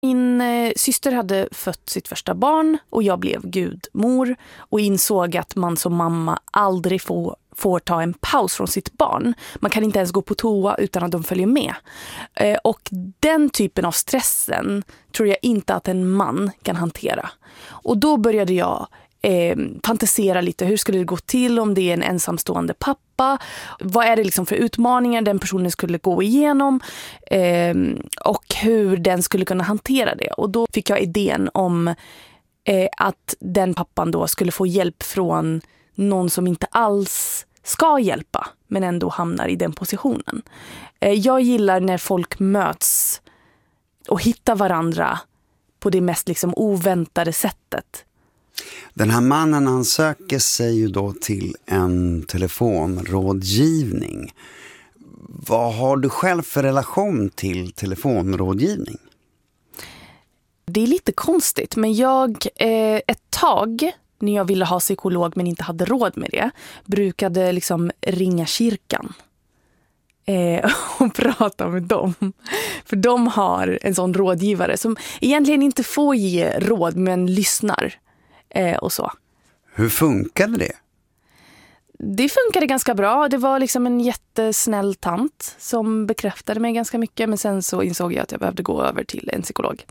Min syster hade fött sitt första barn och jag blev gudmor och insåg att man som mamma aldrig får ta en paus från sitt barn. Man kan inte ens gå på toa utan att de följer med. Och den typen av stressen tror jag inte att en man kan hantera. Och då började jag fantisera lite. Hur skulle det gå till om det är en ensamstående pappa? Vad är det liksom för utmaningar den personen skulle gå igenom? Och hur den skulle kunna hantera det. Och då fick jag idén om att den pappan då skulle få hjälp från någon som inte alls ska hjälpa men ändå hamnar i den positionen. Jag gillar när folk möts och hittar varandra på det mest liksom oväntade sättet. Den här mannen, han söker sig ju då till en telefonrådgivning. Vad har du själv för relation till telefonrådgivning? Det är lite konstigt, men jag ett tag när jag ville ha psykolog men inte hade råd med det brukade liksom ringa kyrkan och prata med dem. För de har en sån rådgivare som egentligen inte får ge råd men lyssnar. Och så. Hur funkade det? Det funkade ganska bra. Det var liksom en jättesnäll tant som bekräftade mig ganska mycket. Men sen så insåg jag att jag behövde gå över till en psykolog.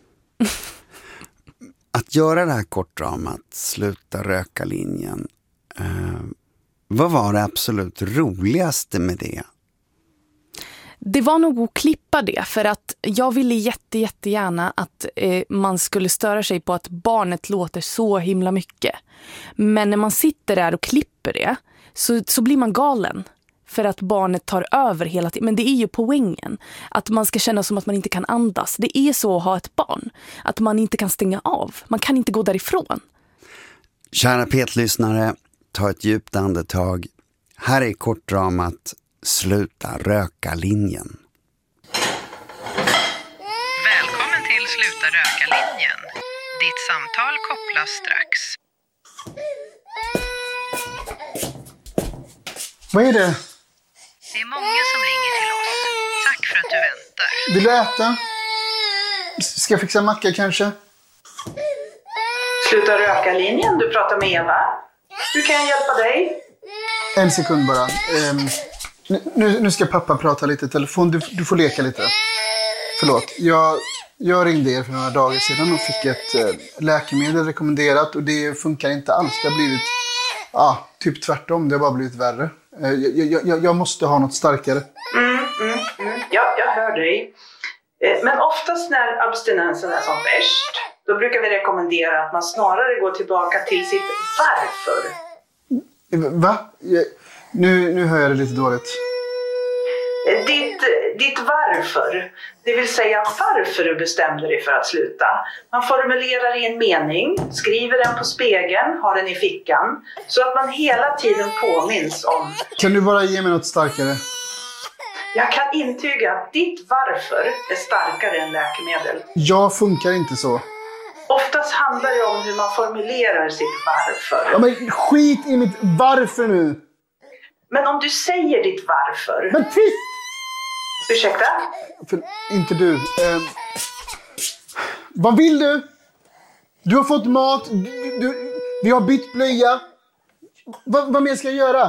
Att göra det här kortdramat, sluta röka linjen. Vad var det absolut roligaste med det? Det var nog att klippa det, för att jag ville jättegärna att man skulle störa sig på att barnet låter så himla mycket. Men när man sitter där och klipper det så blir man galen för att barnet tar över hela tiden. Men det är ju poängen, att man ska känna som att man inte kan andas. Det är så att ha ett barn, att man inte kan stänga av. Man kan inte gå därifrån. Kära Pet-lyssnare, ta ett djupt andetag. Här är kortdramat Sluta röka linjen. Välkommen till Sluta röka linjen. Ditt samtal kopplas strax. Vad är det? Det är många som ringer till oss. Tack för att du väntar. Vill du äta? Ska jag fixa macka kanske? Sluta röka linjen, du pratar med Eva. Hur kan jag hjälpa dig? En sekund bara. Nu ska pappa prata lite i telefon. Du får leka lite. Förlåt. Jag ringde er för några dagar sedan och fick ett läkemedel rekommenderat. Och det funkar inte alls. Det har blivit typ tvärtom. Det har bara blivit värre. Jag måste ha något starkare. Ja, jag hör dig. Men oftast när abstinensen är som värst, då brukar vi rekommendera att man snarare går tillbaka till sitt varför. Va? Nu hör jag det lite dåligt. Ditt varför, det vill säga varför du bestämde dig för att sluta. Man formulerar i en mening, skriver den på spegeln, har den i fickan, så att man hela tiden påminns om. Kan du bara ge mig något starkare? Jag kan intyga att ditt varför är starkare än läkemedel. Jag funkar inte så. Oftast handlar det om hur man formulerar sitt varför. Ja, men skit i mitt varför nu. Men om du säger ditt varför... Men tyst! Ursäkta? Inte du. Vad vill du? Du har fått mat. Vi har bytt blöja. Vad mer ska jag göra?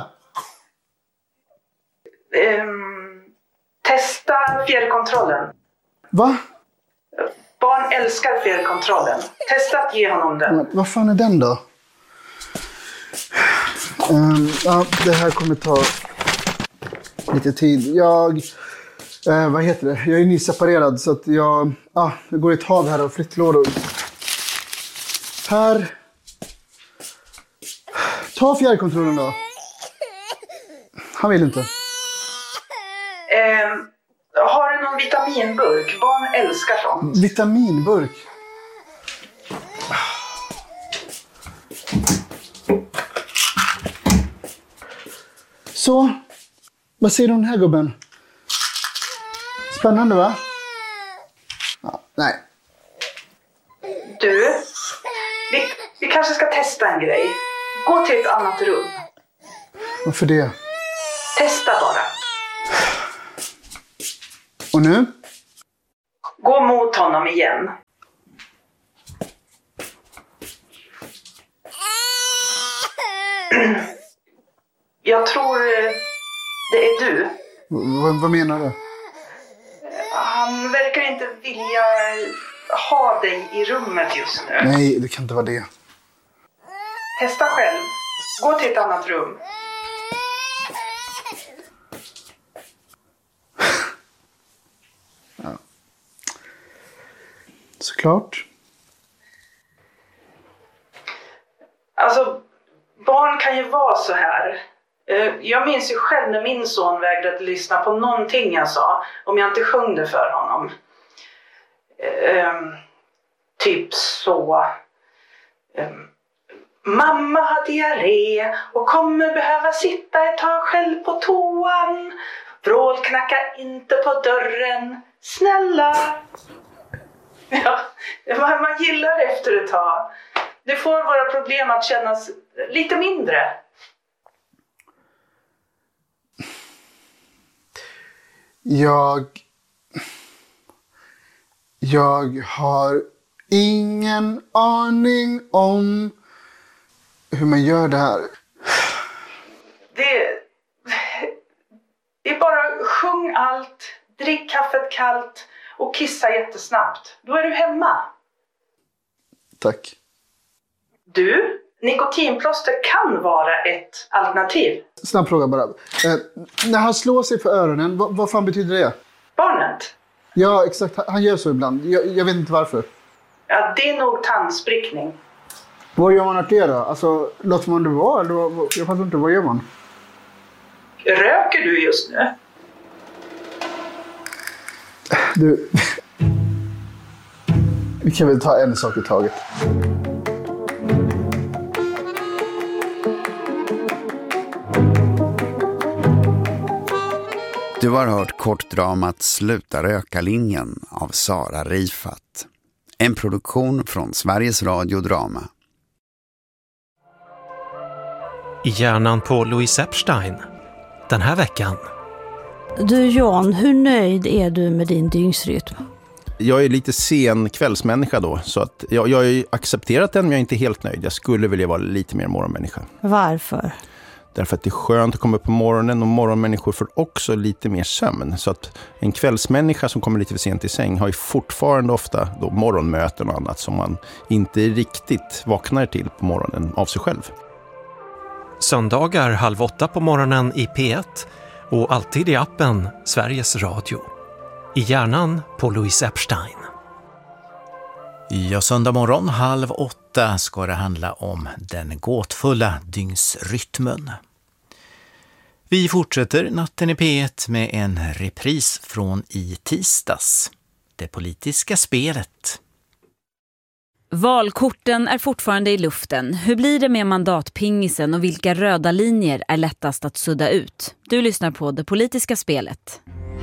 Testa fjärrkontrollen. Va? Barn älskar fjärrkontrollen. Testa att ge honom den. Vad fan är den då? Det här kommer ta lite tid. Vad heter det? Jag är nyseparerad så att jag går i ett hav här av flyttlådor. Här. Ta fjärrkontrollen då. Han vill inte. Har du någon vitaminburk? Barn älskar sånt. Vitaminburk? Så, vad säger du om den här gubben? Spännande, va? Ja, nej. Du, vi kanske ska testa en grej. Gå till ett annat rum. Varför det? Testa bara. Och nu? Gå mot honom igen. Jag tror det är du. Vad menar du? Han verkar inte vilja ha dig i rummet just nu. Nej, det kan inte vara det. Testa själv. Gå till ett annat rum. Ja. Såklart. Alltså, barn kan ju vara så här. Jag minns ju själv när min son vägrade lyssna på någonting jag sa. Om jag inte sjöng det för honom. Typ så. Mamma har diarré och kommer behöva sitta ett tag själv på toan. Vrål, knacka inte på dörren. Snälla. Ja, man gillar efter ett tag. Det får våra problem att kännas lite mindre. Jag har ingen aning om hur man gör det här. Det är bara sjung allt, drick kaffet kallt och kissa jättesnabbt. Då är du hemma. Tack. Du, nikotinplåster kan vara ett alternativ. Snabb fråga bara. När han slår sig för öronen, vad fan betyder det? Barnet? Ja, exakt. Han gör så ibland. Jag vet inte varför. Ja, det är nog tandsprickning. Vad gör man åt det då? Alltså, låter man det vara? Jag fattar inte, vad gör man? Röker du just nu? Du... Vi kan väl ta en sak i taget. Du har hört kortdramat Sluta röka-linjen av Sara Rifat. En produktion från Sveriges Radio Drama. I hjärnan på Louise Epstein. Den här veckan. Du Jan, hur nöjd är du med din dygnsrytm? Jag är lite sen kvällsmänniska då, så att jag har ju accepterat den, men jag är inte helt nöjd. Jag skulle vilja vara lite mer morgonmänniska. Varför? Därför att det är skönt att komma upp på morgonen, och morgonmänniskor får också lite mer sömn. Så att en kvällsmänniska som kommer lite för sent i säng har ju fortfarande ofta då morgonmöten och annat som man inte riktigt vaknar till på morgonen av sig själv. Söndagar 7:30 på morgonen i P1 och alltid i appen Sveriges Radio. I hjärnan på Louise Epstein. Ja, söndag morgon 7:30 ska det handla om den gåtfulla dygnsrytmen. Vi fortsätter natten i P1 med en repris från i tisdags. Det politiska spelet. Valkorten är fortfarande i luften. Hur blir det med mandatpingisen och vilka röda linjer är lättast att sudda ut? Du lyssnar på Det politiska spelet.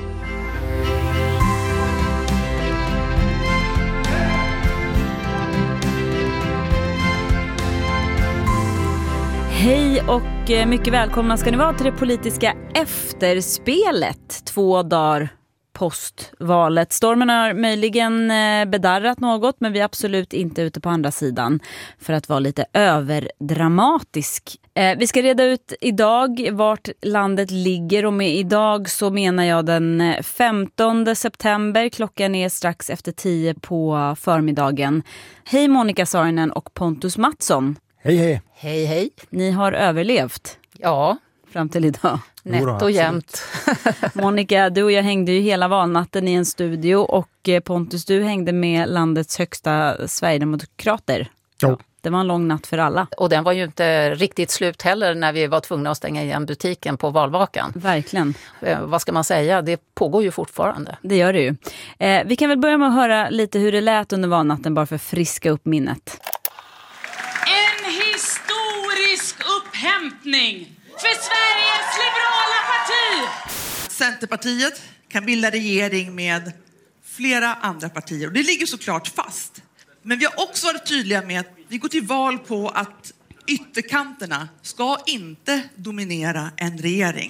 Hej och mycket välkomna ska ni vara till det politiska efterspelet. 2 dagar postvalet. Stormen har möjligen bedarrat något, men vi är absolut inte ute på andra sidan för att vara lite överdramatisk. Vi ska reda ut idag vart landet ligger, och med idag så menar jag den 15 september. Klockan är strax efter 10 på förmiddagen. Hej Monica Saarinen och Pontus Mattsson. Hej, hej. Hej, hej. Ni har överlevt. Ja. Fram till idag. Nätt och jämnt. Monica, du och jag hängde ju hela valnatten i en studio, och Pontus, du hängde med landets högsta Sverigedemokrater. Ja. Det var en lång natt för alla. Och den var ju inte riktigt slut heller när vi var tvungna att stänga igen butiken på valvakan. Verkligen. Vad ska man säga? Det pågår ju fortfarande. Det gör det ju. Vi kan väl börja med att höra lite hur det lät under valnatten, bara för att friska upp minnet. En historisk upphämtning för Sveriges liberala parti. Centerpartiet kan bilda regering med flera andra partier, och det ligger såklart fast. Men vi har också varit tydliga med att vi går till val på att ytterkanterna ska inte dominera en regering.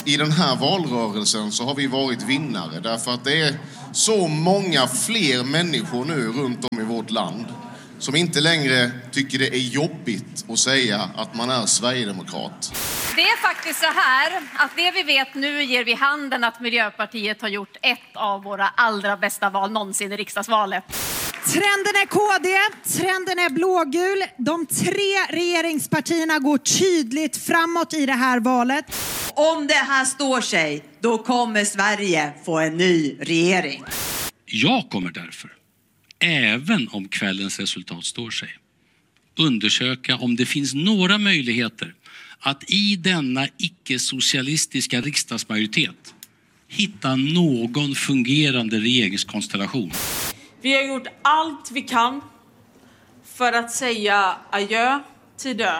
i den här valrörelsen så har vi varit vinnare. Därför att det är så många fler människor nu runt om i vårt land som inte längre tycker det är jobbigt att säga att man är sverigedemokrat. Det är faktiskt så här att det vi vet nu ger vid handen att Miljöpartiet har gjort ett av våra allra bästa val någonsin i riksdagsvalet. Trenden är KD, trenden är blågul. De 3 regeringspartierna går tydligt framåt i det här valet. Om det här står sig, då kommer Sverige få en ny regering. Jag kommer därför, även om kvällens resultat står sig, undersöka om det finns några möjligheter att i denna icke-socialistiska riksdagsmajoritet hitta någon fungerande regeringskonstellation. Vi har gjort allt vi kan för att säga adjö till dö.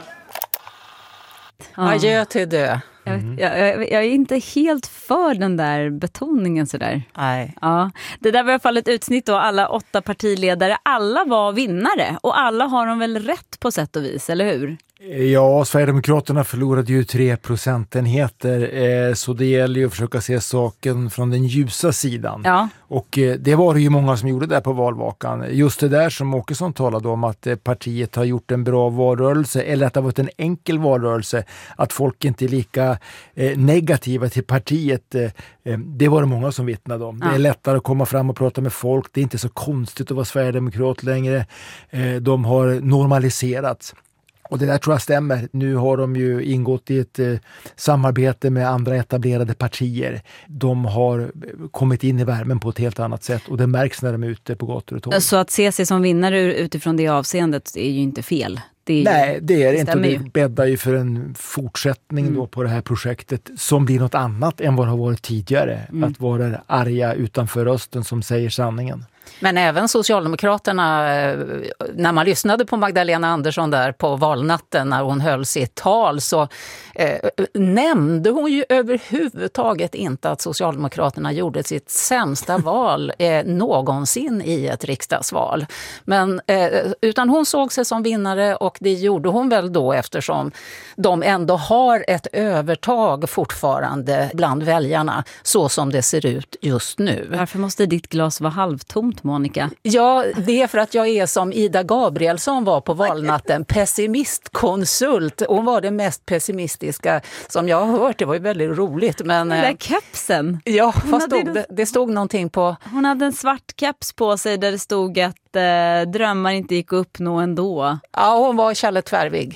Adjö till dö. Jag är inte helt för den där betoningen sådär. Nej. Ja. Det där var i alla fall ett utsnitt då. Alla 8 partiledare, alla var vinnare. Och alla har de väl rätt på sätt och vis, eller hur? Ja, Sverigedemokraterna förlorade ju 3 procentenheter, så det gäller ju att försöka se saken från den ljusa sidan. Ja. Och det var det ju många som gjorde där på valvakan. Just det där som Åkesson talade om, att partiet har gjort en bra valrörelse, eller att det har varit en enkel valrörelse, att folk inte är lika negativa till partiet. Det var det många som vittnade om. Ja. Det är lättare att komma fram och prata med folk, det är inte så konstigt att vara sverigedemokrat längre. De har normaliserats. Och det där tror jag stämmer. Nu har de ju ingått i ett samarbete med andra etablerade partier. De har kommit in i värmen på ett helt annat sätt. Och det märks när de är ute på gator och torg. Så att se sig som vinnare utifrån det avseendet är ju inte fel. Nej, det är det inte. Det bäddar ju för en fortsättning då på det här projektet som blir något annat än vad det har varit tidigare. Att vara arga utanför rösten som säger sanningen. Men även Socialdemokraterna, när man lyssnade på Magdalena Andersson där på valnatten när hon höll sitt tal, så nämnde hon ju överhuvudtaget inte att Socialdemokraterna gjorde sitt sämsta val någonsin i ett riksdagsval. Men, utan hon såg sig som vinnare, och det gjorde hon väl då eftersom de ändå har ett övertag fortfarande bland väljarna så som det ser ut just nu. Varför måste ditt glas vara halvtomt, Monica? Ja, det är för att jag är som Ida Gabrielsson var på valnatten, pessimistkonsult. Hon var det mest pessimistiska som jag har hört. Det var ju väldigt roligt. Men, den där kepsen. Ja, vad stod det? Det stod någonting på... Hon hade en svart keps på sig där det stod att drömmar inte gick upp nå ändå. Ja, hon var Kjelle Tvärvig.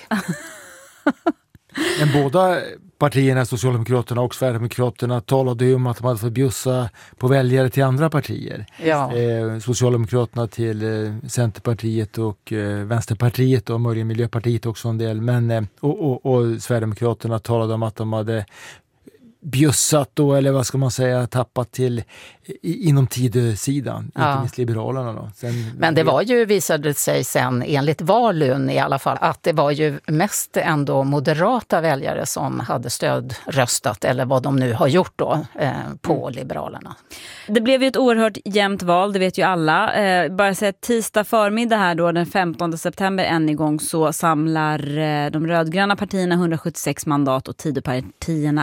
Men båda partierna, Socialdemokraterna och Sverigedemokraterna, talade ju om att de hade fått bjussa på väljare till andra partier. Ja. Socialdemokraterna till Centerpartiet och Vänsterpartiet och möjligen Miljöpartiet också en del. Men, och Sverigedemokraterna talade om att de hade bjussat då, eller vad ska man säga, tappat till inom Tidösidan, inte minst Liberalerna då. Men det var ju, visade sig sen enligt Valun i alla fall, att det var ju mest ändå moderata väljare som hade stödröstat, eller vad de nu har gjort då, på Liberalerna. Det blev ju ett oerhört jämnt val, det vet ju alla. Bara så tisdag förmiddag här då, den 15 september än igång, så samlar de rödgröna partierna 176 mandat och Tidöpartierna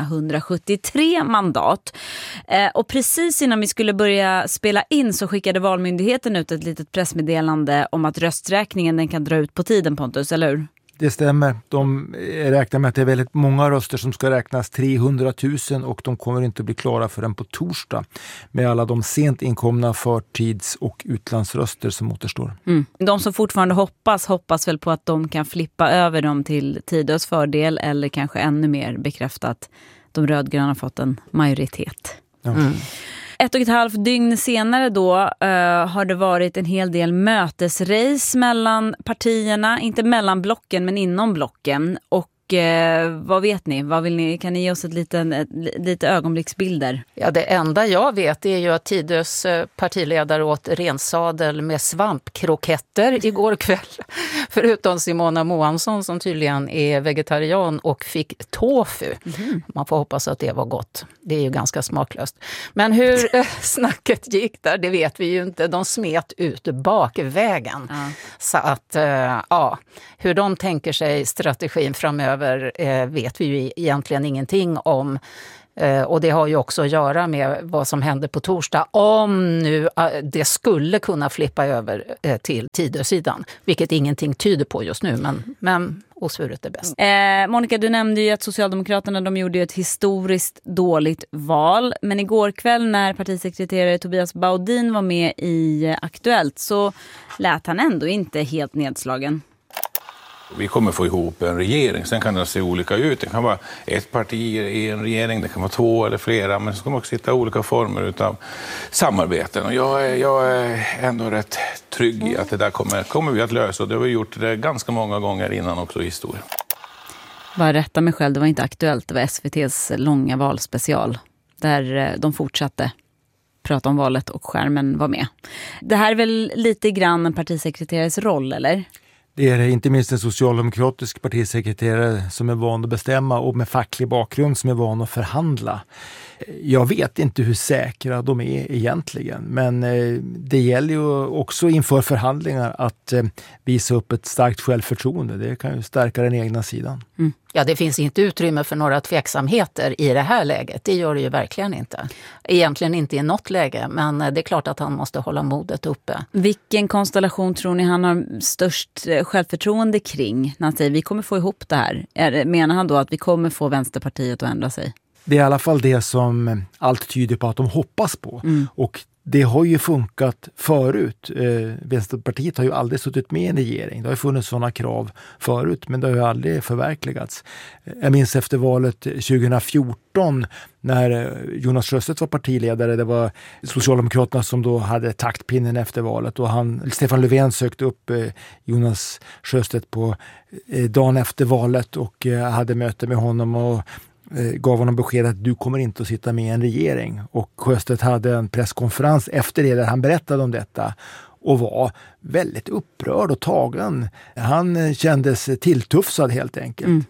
173 mandat. Och precis innan vi skulle börja spela in så skickade Valmyndigheten ut ett litet pressmeddelande om att rösträkningen den kan dra ut på tiden, Pontus, eller hur? Det stämmer. De räknar med att det är väldigt många röster som ska räknas, 300 000, och de kommer inte bli klara förrän på torsdag med alla de sent inkomna förtids- och utlandsröster som återstår. De som fortfarande hoppas väl på att de kan flippa över dem till Tidös fördel, eller kanske ännu mer bekräfta att de rödgröna fått en majoritet. Ja. 1,5 dygn senare då har det varit en hel del mötesrace mellan partierna, inte mellan blocken men inom blocken. Och vad vet ni? Vad vill ni? Kan ni ge oss lite ögonblicksbilder? Ja, det enda jag vet är ju att Tidös partiledare åt rensadel med svampkroketter igår kväll. Förutom Simona Moansson som tydligen är vegetarian och fick tofu. Man får hoppas att det var gott. Det är ju ganska smaklöst. Men hur snacket gick där, det vet vi ju inte. De smet ut bakvägen. Ja. Så att, hur de tänker sig strategin framöver vet vi ju egentligen ingenting om. Och det har ju också att göra med vad som händer på torsdag om nu det skulle kunna flippa över till Tidösidan, vilket ingenting tyder på just nu, men osvuret är bäst. Monica, du nämnde ju att Socialdemokraterna de gjorde ett historiskt dåligt val, men igår kväll när partisekreterare Tobias Baudin var med i Aktuellt så lät han ändå inte helt nedslagen. Vi kommer få ihop en regering, sen kan det se olika ut. Det kan vara ett parti i en regering, det kan vara 2 eller flera, men så kommer också hitta olika former av samarbeten. Och jag är ändå rätt trygg i att det där kommer vi att lösa, och det har vi gjort det ganska många gånger innan också i historien. Bara rätta mig själv, det var inte Aktuellt, det var SVT:s långa valspecial där de fortsatte prata om valet och skärmen var med. Det här är väl lite grann en partisekreterares roll, eller? Det är inte minst en socialdemokratisk partisekreterare som är van att bestämma och med facklig bakgrund som är van att förhandla. Jag vet inte hur säkra de är egentligen, men det gäller ju också inför förhandlingar att visa upp ett starkt självförtroende. Det kan ju stärka den egna sidan. Mm. Ja, det finns inte utrymme för några tveksamheter i det här läget. Det gör det ju verkligen inte. Egentligen inte i något läge, men det är klart att han måste hålla modet uppe. Vilken konstellation tror ni han har störst självförtroende kring när han säger vi kommer få ihop det här? Menar han då att vi kommer få Vänsterpartiet att ändra sig? Det är i alla fall det som allt tyder på att de hoppas på. Och det har ju funkat förut. Vänsterpartiet har ju aldrig suttit med i en regering. Det har ju funnits sådana krav förut, men det har ju aldrig förverkligats. Jag minns efter valet 2014 när Jonas Sjöstedt var partiledare. Det var Socialdemokraterna som då hade taktpinnen efter valet. Och Stefan Löfven sökte upp Jonas Sjöstedt på dagen efter valet och hade möte med honom och gav honom besked att du kommer inte att sitta med i en regering. Och Sjöstedt hade en presskonferens efter det där han berättade om detta och var väldigt upprörd och tagen. Han kändes tilltufsad helt enkelt.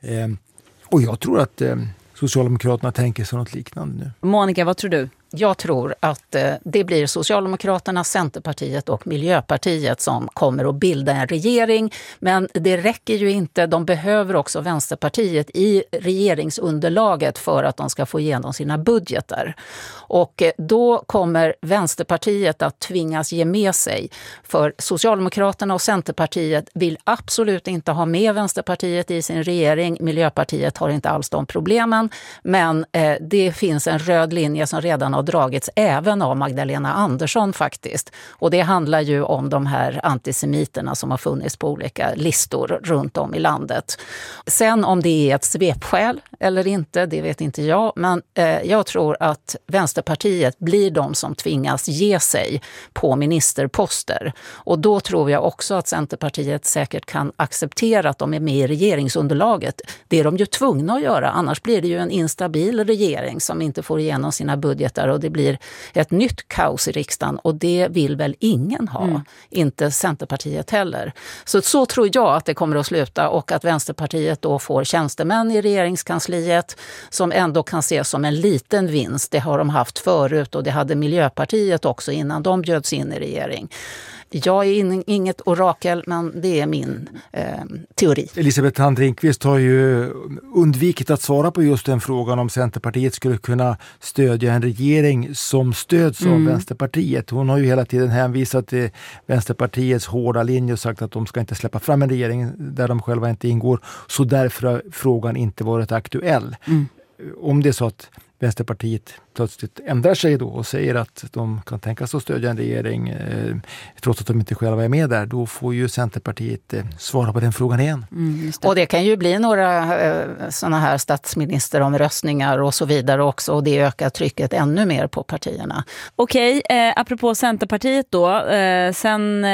Och jag tror att Socialdemokraterna tänker sig något liknande nu. Monica, vad tror du? Jag tror att det blir Socialdemokraterna, Centerpartiet och Miljöpartiet som kommer att bilda en regering. Men det räcker ju inte. De behöver också Vänsterpartiet i regeringsunderlaget för att de ska få igenom sina budgetar. Och då kommer Vänsterpartiet att tvingas ge med sig. För Socialdemokraterna och Centerpartiet vill absolut inte ha med Vänsterpartiet i sin regering. Miljöpartiet har inte alls de problemen. Men det finns en röd linje som redan har dragits även av Magdalena Andersson faktiskt. Och det handlar ju om de här antisemiterna som har funnits på olika listor runt om i landet. Sen om det är ett svepskäl eller inte, det vet inte jag. Men jag tror att Vänsterpartiet blir de som tvingas ge sig på ministerposter. Och då tror jag också att Centerpartiet säkert kan acceptera att de är med i regeringsunderlaget. Det är de ju tvungna att göra, annars blir det ju en instabil regering som inte får igenom sina budgetar och det blir ett nytt kaos i riksdagen och det vill väl ingen ha, inte Centerpartiet heller. Så tror jag att det kommer att sluta och att Vänsterpartiet då får tjänstemän i regeringskansliet som ändå kan ses som en liten vinst. Det har de haft förut och det hade Miljöpartiet också innan de bjöds in i regering. Jag är inget orakel, men det är min teori. Elisabeth Thand-Ringqvist har ju undvikit att svara på just den frågan om Centerpartiet skulle kunna stödja en regering som stöds av Vänsterpartiet. Hon har ju hela tiden hänvisat till Vänsterpartiets hårda linje och sagt att de ska inte släppa fram en regering där de själva inte ingår. Så därför har frågan inte varit aktuell. Om det är så att Vänsterpartiet plötsligt ändrar sig då och säger att de kan tänka sig att stödja en regering trots att de inte själva är med där, då får ju Centerpartiet svara på den frågan igen. Och det kan ju bli några sådana här statsministeromröstningar och så vidare också och det ökar trycket ännu mer på partierna. Okej, apropå Centerpartiet då, sen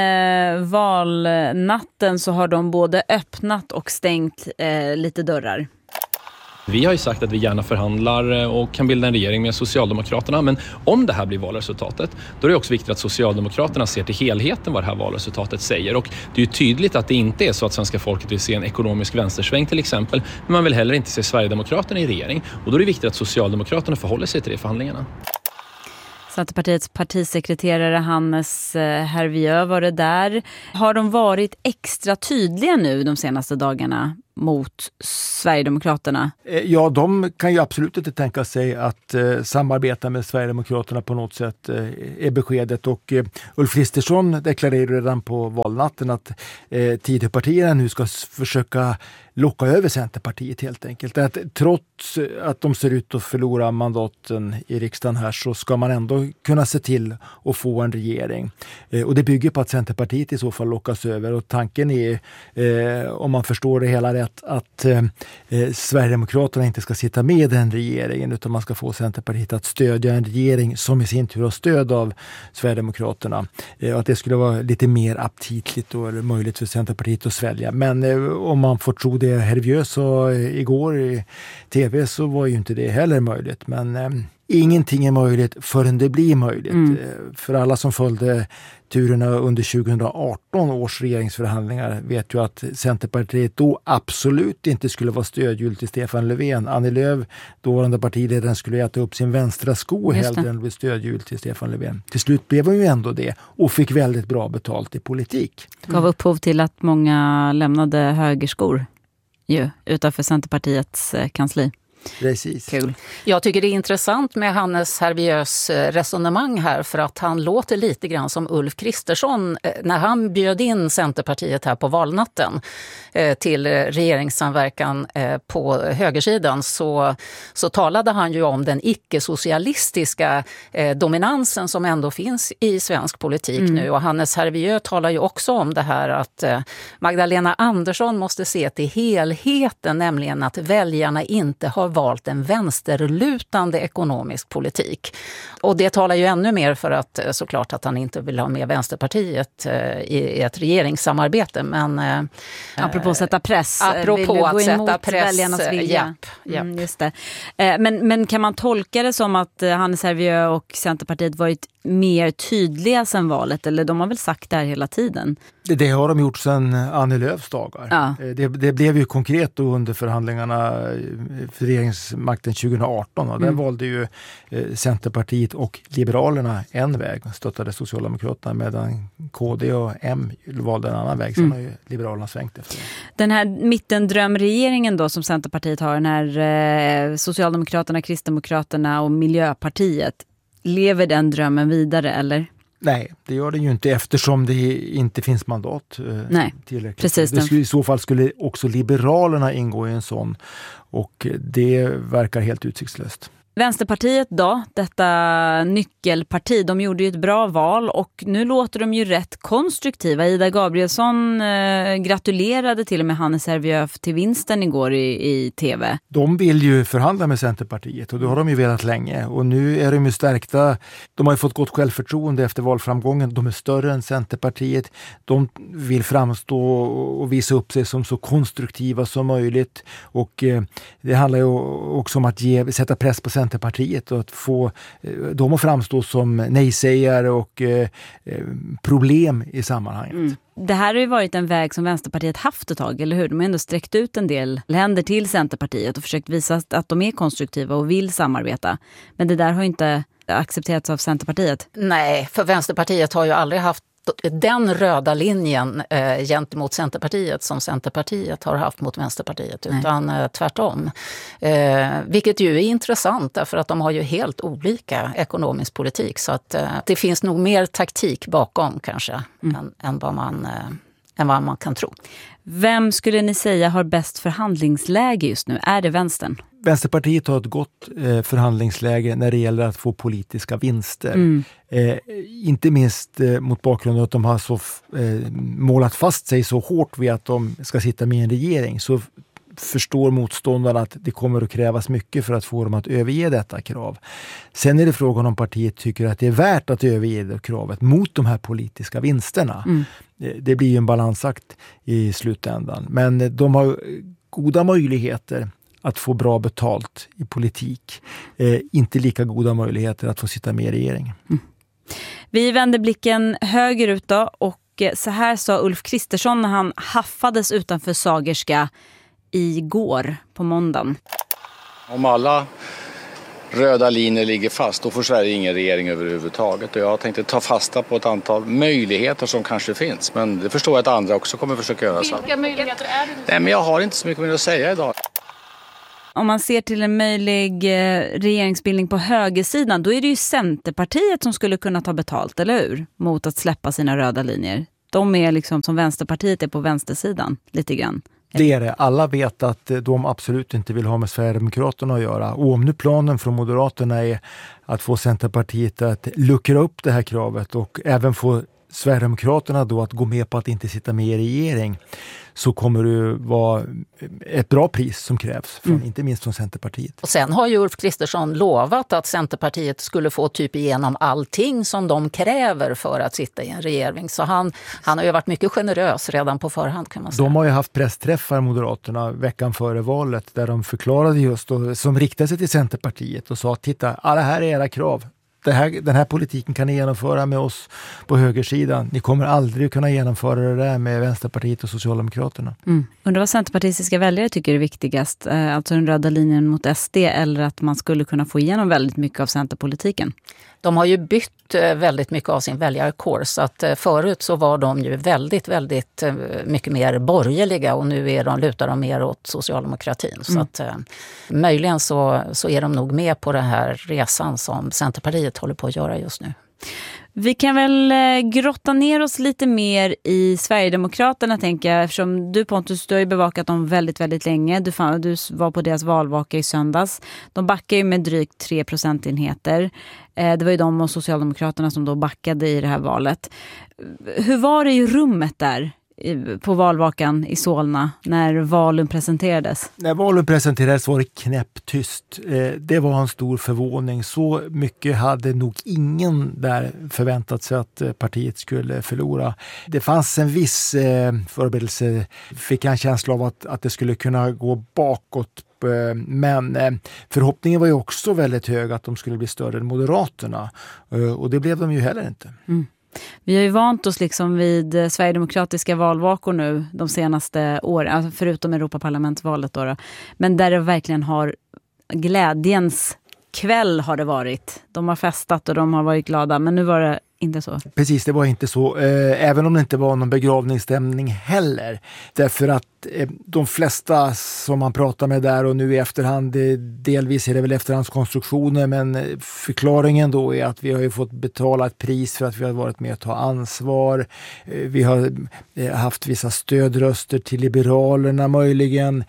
valnatten så har de både öppnat och stängt lite dörrar. Vi har ju sagt att vi gärna förhandlar och kan bilda en regering med Socialdemokraterna. Men om det här blir valresultatet, då är det också viktigt att Socialdemokraterna ser till helheten vad det här valresultatet säger. Och det är ju tydligt att det inte är så att svenska folket vill se en ekonomisk vänstersväng till exempel. Men man vill heller inte se Sverigedemokraterna i regering. Och då är det viktigt att Socialdemokraterna förhåller sig till det i förhandlingarna. Centerpartiets partisekreterare Hannes Hervieu var det där. Har de varit extra tydliga nu de senaste dagarna mot Sverigedemokraterna? Ja, de kan ju absolut inte tänka sig att samarbeta med Sverigedemokraterna på något sätt, är beskedet. Och Ulf Kristersson deklarerade redan på valnatten att Tidöpartierna nu ska försöka locka över Centerpartiet helt enkelt. Att trots att de ser ut att förlora mandaten i riksdagen här så ska man ändå kunna se till att få en regering. Och det bygger på att Centerpartiet i så fall lockas över. Och tanken är, om man förstår det hela rätt, att Sverigedemokraterna inte ska sitta med i den regeringen utan man ska få Centerpartiet att stödja en regering som i sin tur har stöd av Sverigedemokraterna. Och att det skulle vara lite mer aptitligt och möjligt för Centerpartiet att svälja. Men om man får tro det Hervieux sa igår i tv så var ju inte det heller möjligt. Men ingenting är möjligt förrän det blir möjligt. För alla som följde turerna under 2018 års regeringsförhandlingar vet ju att Centerpartiet då absolut inte skulle vara stödhjul till Stefan Löfven. Annie Lööf, dåvarande partiledaren, skulle äta upp sin vänstra sko hellre än bli stödhjul till Stefan Löfven. Till slut blev hon ju ändå det och fick väldigt bra betalt i politik. Gav upphov till att många lämnade högerskor utanför Centerpartiets kansli. Precis. Kul. Jag tycker det är intressant med Hannes Hervieux resonemang här, för att han låter lite grann som Ulf Kristersson när han bjöd in Centerpartiet här på valnatten till regeringssamverkan på högersidan, så talade han ju om den icke-socialistiska dominansen som ändå finns i svensk politik nu. Och Hannes Hervieux talar ju också om det här att Magdalena Andersson måste se till helheten, nämligen att väljarna inte har valt en vänsterlutande ekonomisk politik. Och det talar ju ännu mer för att såklart att han inte vill ha med Vänsterpartiet i ett regeringssamarbete. Men apropå att sätta press. Apropå att sätta press. Väljarnas vilja. Just det. Men kan man tolka det som att Hannes Hervieux och Centerpartiet varit mer tydliga sedan valet? Eller de har väl sagt det här hela tiden? Det har de gjort sedan Annie Lööfs dagar. Ja. Det blev ju konkret då under förhandlingarna för regeringsmakten 2018. Och där valde ju Centerpartiet och Liberalerna en väg. Stöttade Socialdemokraterna, medan KD och M valde en annan väg. Sen har ju Liberalerna svängt efter det. Den här mittendrömregeringen då som Centerpartiet har, när Socialdemokraterna, Kristdemokraterna och Miljöpartiet, lever den drömmen vidare eller? Nej, det gör det ju inte eftersom det inte finns mandat tillräckligt. Precis. I så fall skulle också Liberalerna ingå i en sån, och det verkar helt utsiktslöst. Vänsterpartiet då, detta nyckelparti, de gjorde ju ett bra val och nu låter de ju rätt konstruktiva. Ida Gabrielsson gratulerade till och med Hannes Hervieux till vinsten igår i tv. De vill ju förhandla med Centerpartiet och det har de ju velat länge, och nu är de ju stärkta. De har ju fått gott självförtroende efter valframgången. De är större än Centerpartiet. De vill framstå och visa upp sig som så konstruktiva som möjligt, och det handlar ju också om att sätta press på Centerpartiet och att få dem att framstå som nejsägare och problem i sammanhanget. Det här har ju varit en väg som Vänsterpartiet haft ett tag, eller hur? De har ändå sträckt ut en del händer till Centerpartiet och försökt visa att de är konstruktiva och vill samarbeta. Men det där har inte accepterats av Centerpartiet. Nej, för Vänsterpartiet har ju aldrig haft den röda linjen gentemot Centerpartiet som Centerpartiet har haft mot Vänsterpartiet, utan tvärtom. Vilket ju är intressant därför att de har ju helt olika ekonomisk politik, så att det finns nog mer taktik bakom kanske än vad man kan tro. Vem skulle ni säga har bäst förhandlingsläge just nu? Är det vänstern? Vänsterpartiet har ett gott förhandlingsläge när det gäller att få politiska vinster. Inte minst mot bakgrund av att de har så målat fast sig så hårt vid att de ska sitta med i en regering, så förstår motståndarna att det kommer att krävas mycket för att få dem att överge detta krav. Sen är det frågan om partiet tycker att det är värt att överge det kravet mot de här politiska vinsterna. Det blir ju en balansakt i slutändan. Men de har goda möjligheter att få bra betalt i politik. Inte lika goda möjligheter att få sitta med i regeringen. Vi vänder blicken högerut då, och så här sa Ulf Kristersson när han haffades utanför Sagerska igår på måndagen. Om alla röda linjer ligger fast, då får Sverige ingen regering överhuvudtaget. Och jag tänkte ta fasta på ett antal möjligheter som kanske finns. Men det förstår jag att andra också kommer försöka göra så. Vilka möjligheter är det? Nej, men jag har inte så mycket mer att säga idag. Om man ser till en möjlig regeringsbildning på högersidan, då är det ju Centerpartiet som skulle kunna ta betalt, eller hur? Mot att släppa sina röda linjer. De är liksom som Vänsterpartiet är på vänstersidan, lite grann. Det är det. Alla vet att de absolut inte vill ha med Sverigedemokraterna att göra. Och om nu planen från Moderaterna är att få Centerpartiet att luckra upp det här kravet och även få Sverigedemokraterna då att gå med på att inte sitta med i regering, så kommer det vara ett bra pris som krävs, inte minst från Centerpartiet. Och sen har ju Ulf Kristersson lovat att Centerpartiet skulle få typ igenom allting som de kräver för att sitta i en regering. Så han har ju varit mycket generös redan på förhand, kan man säga. De har ju haft pressträffar, Moderaterna, veckan före valet, där de förklarade just då, som riktade sig till Centerpartiet och sa: titta, alla här är era krav. Den här politiken kan ni genomföra med oss på högersidan. Ni kommer aldrig kunna genomföra det där med Vänsterpartiet och Socialdemokraterna. Undrar vad centerpartistiska väljare tycker är viktigast? Alltså den röda linjen mot SD, eller att man skulle kunna få igenom väldigt mycket av centerpolitiken? De har ju bytt väldigt mycket av sin väljarkår, så att förut så var de ju väldigt, väldigt mycket mer borgerliga och nu lutar de mer åt socialdemokratin. Så att möjligen så är de nog med på den här resan som Centerpartiet håller på att göra just nu. Vi kan väl grotta ner oss lite mer i Sverigedemokraterna, tänker jag, eftersom du, Pontus, du har ju bevakat dem väldigt, väldigt länge. Du var på deras valvaka i söndags. De backar ju med drygt 3 procentenheter. Det var ju de och Socialdemokraterna som då backade i det här valet. Hur var det i rummet där på valvakan i Solna när valen presenterades? När valen presenterades var det knäpptyst. Det var en stor förvåning. Så mycket hade nog ingen där förväntat sig att partiet skulle förlora. Det fanns en viss förberedelse, fick jag en känsla av att det skulle kunna gå bakåt. Men förhoppningen var ju också väldigt hög att de skulle bli större än Moderaterna. Och det blev de ju heller inte. Vi har ju vant oss liksom vid sverigedemokratiska valvakor nu de senaste åren, alltså förutom Europaparlamentsvalet då. Men där det verkligen har glädjens kväll har det varit. De har festat och de har varit glada, men nu var det inte så. Precis, det var inte så. Även om det inte var någon begravningsstämning heller. Därför att de flesta som man pratar med där och nu i efterhand, delvis är det väl efterhandskonstruktioner, men förklaringen då är att vi har ju fått betala ett pris för att vi har varit med att ta ansvar. Vi har haft vissa stödröster till Liberalerna möjligen.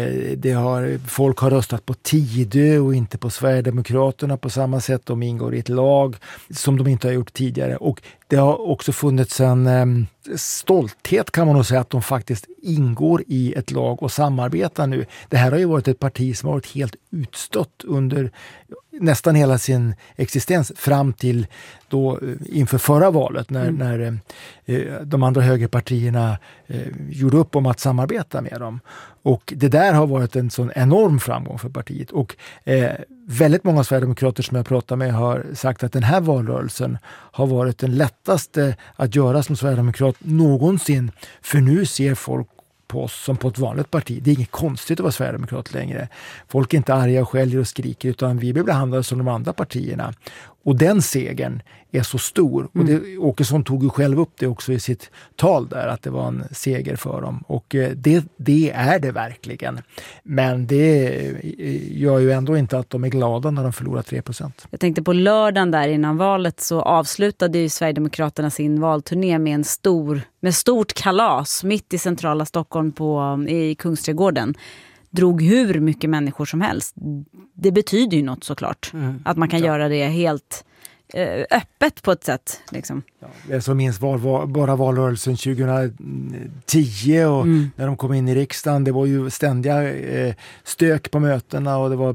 Folk har röstat på Tidö och inte på Sverigedemokraterna på samma sätt. De ingår i ett lag som de inte har gjort tidigare. Och det har också funnits en stolthet, kan man nog säga, att de faktiskt ingår i ett lag och samarbetar nu. Det här har ju varit ett parti som har varit helt utstött under nästan hela sin existens fram till då inför förra valet när de andra högerpartierna gjorde upp om att samarbeta med dem. Och det där har varit en sån enorm framgång för partiet. Och väldigt många sverigedemokrater som jag pratar med har sagt att den här valrörelsen har varit den lättaste att göra som sverigedemokrat någonsin. För nu ser folk på oss som på ett vanligt parti. Det är inget konstigt att vara sverigedemokrat längre. Folk är inte arga och skäller och skriker, utan vi blir behandlade som de andra partierna. Och den segern är så stor. Och Åkesson tog ju själv upp det också i sitt tal där, att det var en seger för dem. Och det är det verkligen. Men det gör ju ändå inte att de är glada när de förlorar 3%. Jag tänkte på lördagen där innan valet så avslutade ju Sverigedemokraterna sin valturné med stort kalas mitt i centrala Stockholm i Kungsträdgården. Drog hur mycket människor som helst. Det betyder ju något såklart. Att man kan göra det helt öppet på ett sätt. Liksom. Ja, jag så minns bara valrörelsen 2010 och när de kom in i riksdagen. Det var ju ständiga stök på mötena och det var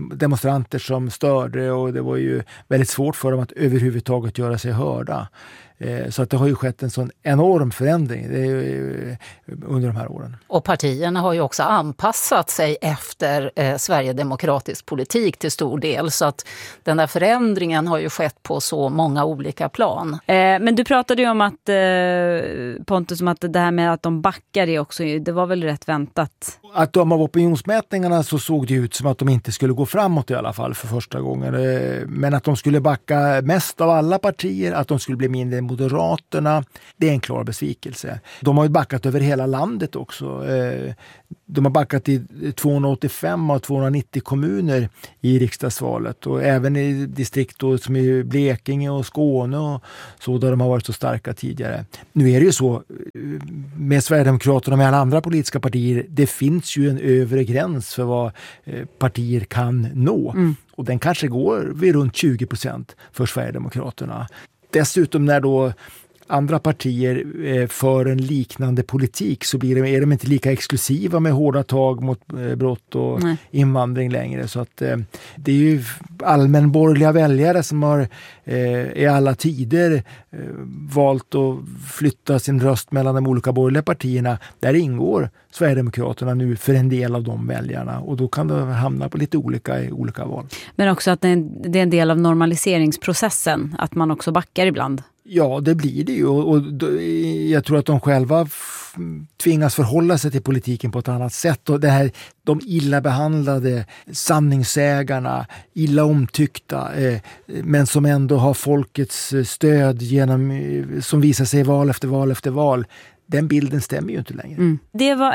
demonstranter som störde och det var ju väldigt svårt för dem att överhuvudtaget göra sig hörda. Så att det har ju skett en sån enorm förändring under de här åren. Och partierna har ju också anpassat sig efter sverigedemokratisk politik till stor del. Så att den där förändringen har ju skett på så många olika plan. Men du pratade ju om att, Pontus, om att det här med att de backar är också, det var väl rätt väntat? Att de av opinionsmätningarna så såg det ut som att de inte skulle gå framåt i alla fall för första gången. Men att de skulle backa mest av alla partier, att de skulle bli mindre än Moderaterna, det är en klar besvikelse. De har ju backat över hela landet också. De har backat i 285 av 290 kommuner i riksdagsvalet och även i distrikt som i Blekinge och Skåne och så, där de har varit så starka tidigare. Nu är det ju så med Sverigedemokraterna och med alla andra politiska partier, det finns ju en övre gräns för vad partier kan nå. Och den kanske går vid runt 20% för Sverigedemokraterna. Dessutom när då andra partier för en liknande politik så är de inte lika exklusiva med hårda tag mot brott och invandring längre. Så att det är ju allmänborgerliga väljare som har i alla tider valt att flytta sin röst mellan de olika borgerliga partierna. Där ingår Sverigedemokraterna nu för en del av de väljarna och då kan det hamna på lite olika i olika val. Men också att det är en del av normaliseringsprocessen, att man också backar ibland. Ja, det blir det ju och jag tror att de själva tvingas förhålla sig till politiken på ett annat sätt. Och det här, de illa behandlade sanningsägarna, illa omtyckta, men som ändå har folkets stöd som visar sig val efter val efter val. Den bilden stämmer ju inte längre. Det var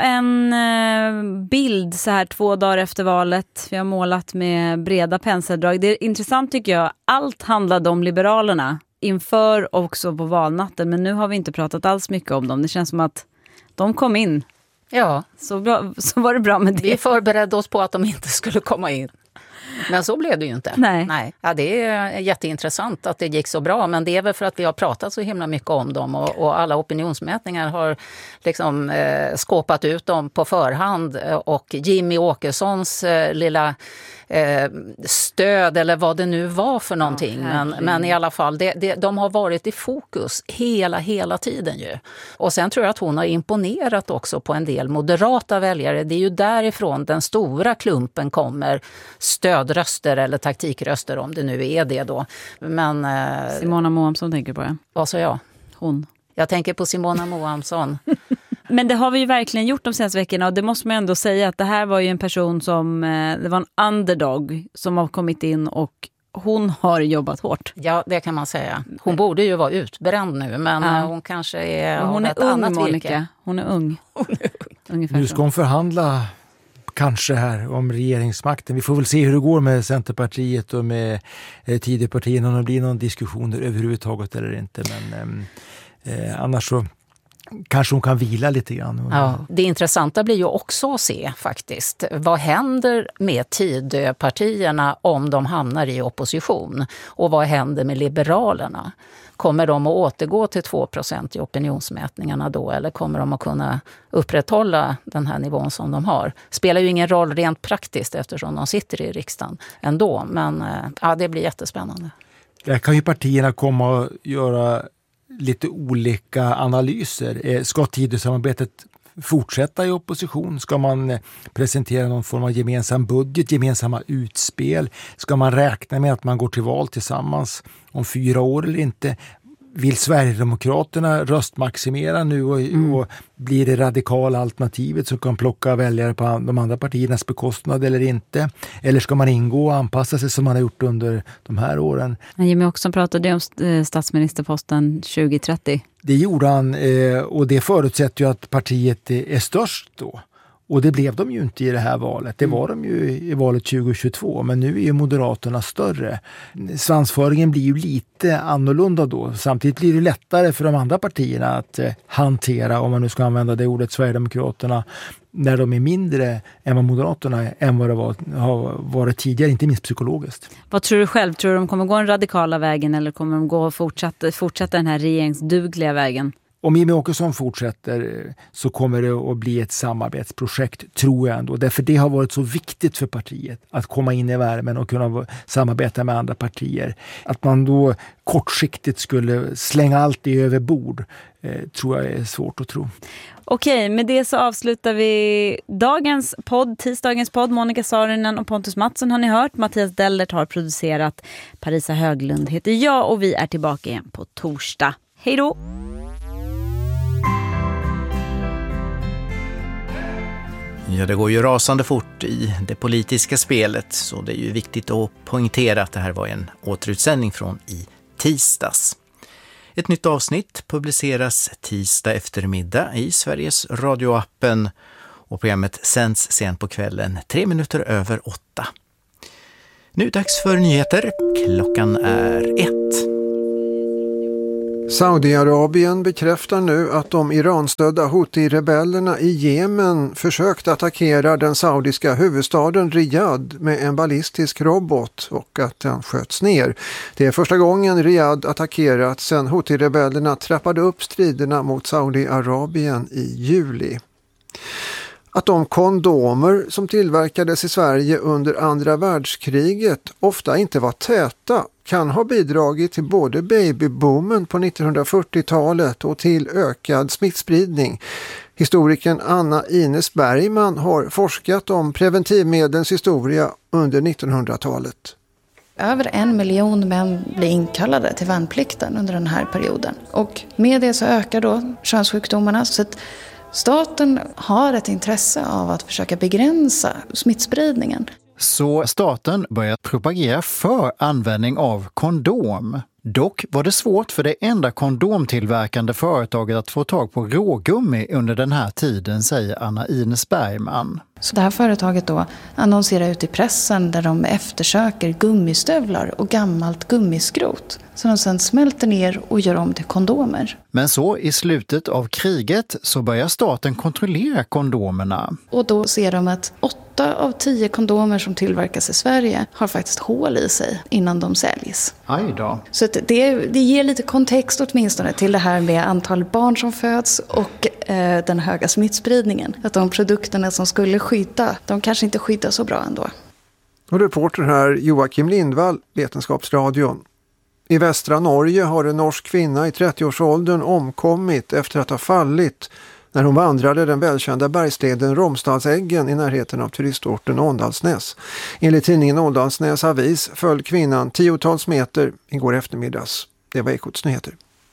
en bild så här 2 dagar efter valet. Vi har målat med breda penseldrag. Det är intressant tycker jag. Allt handlade om Liberalerna inför också på valnatten. Men nu har vi inte pratat alls mycket om dem. Det känns som att de kom in. Ja. Så var det bra med det. Vi förberedde oss på att de inte skulle komma in. Men så blev det ju inte. Nej. Ja, det är jätteintressant att det gick så bra. Men det är väl för att vi har pratat så himla mycket om dem. Och alla opinionsmätningar har liksom skåpat ut dem på förhand. Och Jimmy Åkessons lilla stöd eller vad det nu var för någonting. Men i alla fall, de har varit i fokus hela tiden ju. Och sen tror jag att hon har imponerat också på en del moderata väljare. Det är ju därifrån den stora klumpen kommer, stödröster eller taktikröster om det nu är det då. Men Simona Moamsson tänker på det. Vad sa jag? Hon. Jag tänker på Simona Moamsson. Men det har vi ju verkligen gjort de senaste veckorna och det måste man ändå säga att det här var ju en person som, det var en underdog som har kommit in och hon har jobbat hårt. Ja, det kan man säga. Hon borde ju vara utbränd nu, men hon kanske är hon ett är ung, annat Monica. virke. Hon är ung. Ungefär nu ska hon förhandla kanske här om regeringsmakten. Vi får väl se hur det går med Centerpartiet och med Tidöpartierna om det blir någon diskussioner överhuvudtaget eller inte. Men annars så kanske hon kan vila lite grann. Ja, det intressanta blir ju också att se faktiskt. Vad händer med Tidöpartierna om de hamnar i opposition? Och vad händer med Liberalerna? Kommer de att återgå till 2% i opinionsmätningarna då? Eller kommer de att kunna upprätthålla den här nivån som de har? Spelar ju ingen roll rent praktiskt eftersom de sitter i riksdagen ändå. Men ja, det blir jättespännande. Där kan ju partierna komma och göra lite olika analyser. Ska Tidösamarbetet fortsätta i opposition? Ska man presentera någon form av gemensam budget, gemensamma utspel? Ska man räkna med att man går till val tillsammans om 4 år eller inte? Vill Sverigedemokraterna röstmaximera nu och blir det radikala alternativet som kan plocka väljare på de andra partiernas bekostnad eller inte? Eller ska man ingå och anpassa sig som man har gjort under de här åren? Jimmy också pratade om statsministerposten 2030. Det gjorde han och det förutsätter ju att partiet är störst då. Och det blev de ju inte i det här valet. Det var de ju i valet 2022. Men nu är ju Moderaterna större. Svansföringen blir ju lite annorlunda då. Samtidigt blir det lättare för de andra partierna att hantera, om man nu ska använda det ordet, Sverigedemokraterna, när de är mindre än vad Moderaterna än vad det har varit tidigare, inte minst psykologiskt. Vad tror du själv? Tror du de kommer gå den radikala vägen eller kommer de gå och fortsätta den här regeringsdugliga vägen? om Jimmie Åkesson fortsätter så kommer det att bli ett samarbetsprojekt, tror jag ändå. Därför det har varit så viktigt för partiet att komma in i värmen och kunna samarbeta med andra partier. Att man då kortsiktigt skulle slänga allt i över bord tror jag är svårt att tro. Okej, med det så avslutar vi tisdagens podd. Monica Saarinen och Pontus Mattsson har ni hört. Mattias Dellert har producerat. Parisa Höglund heter jag och vi är tillbaka igen på torsdag. Hej då! Ja, det går ju rasande fort i det politiska spelet, så det är ju viktigt att poängtera att det här var en återutsändning från i tisdags. Ett nytt avsnitt publiceras tisdag eftermiddag i Sveriges radioappen och programmet sänds sen på kvällen 8:03. Nu dags för nyheter. Klockan är 1. Saudiarabien bekräftar nu att de Iran-stödda Houthi-rebellerna i Jemen försökt attackera den saudiska huvudstaden Riyadh med en ballistisk robot och att den sköts ner. Det är första gången Riyadh attackerat sedan Houthi-rebellerna trappade upp striderna mot Saudiarabien i juli. Att de kondomer som tillverkades i Sverige under andra världskriget ofta inte var täta kan ha bidragit till både babyboomen på 1940-talet och till ökad smittspridning. Historikern Anna Ines Bergman har forskat om preventivmedlens historia under 1900-talet. Över 1 miljon män blir inkallade till värnplikten under den här perioden. Och med det så ökar då könssjukdomarna, så att staten har ett intresse av att försöka begränsa smittspridningen. Så staten började propagera för användning av kondom. Dock var det svårt för det enda kondomtillverkande företaget att få tag på rågummi under den här tiden, säger Anna Ines Bergman. Så det här företaget då annonserar ut i pressen där de eftersöker gummistövlar och gammalt gummiskrot. Så de sedan smälter ner och gör om till kondomer. Men så i slutet av kriget så börjar staten kontrollera kondomerna. Och då ser de att 8 av 10 kondomer som tillverkas i Sverige har faktiskt hål i sig innan de säljs. Aj då. Så att det ger lite kontext åtminstone till det här med antal barn som föds och den höga smittspridningen. Att de produkterna som skulle skydda, de kanske inte skyddar så bra ändå. Och reporter här Joakim Lindvall, Vetenskapsradion. I västra Norge har en norsk kvinna i 30-årsåldern omkommit efter att ha fallit när hon vandrade den välkända bergsleden Romsdalseggen i närheten av turistorten Åndalsnäs. Enligt tidningen Åndalsnäs avis föll kvinnan 10-tals meter igår eftermiddags. Det var Ekots nyheter.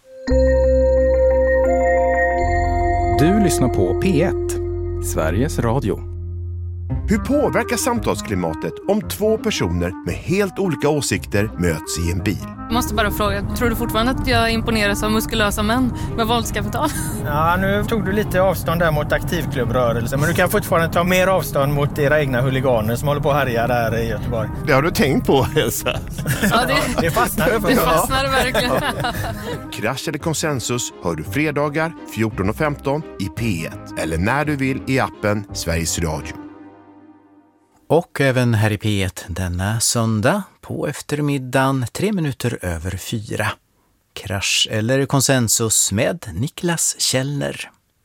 Du lyssnar på P1, Sveriges Radio. Hur påverkar samtalsklimatet om 2 personer med helt olika åsikter möts i en bil? Jag måste bara fråga, tror du fortfarande att jag imponeras av muskulösa män med våldskapital? Ja, nu tog du lite avstånd där mot aktivklubbrörelsen, men du kan fortfarande ta mer avstånd mot era egna huliganer som håller på att härja där i Göteborg. Det har du tänkt på, Elsa? Ja, det fastnade för. Det fastnade verkligen. Krasch eller konsensus hör du fredagar 14:15 i P1 eller när du vill i appen Sveriges Radio. Och även här i P1 denna söndag på eftermiddagen 4:03. Krasch eller konsensus med Niklas Källner.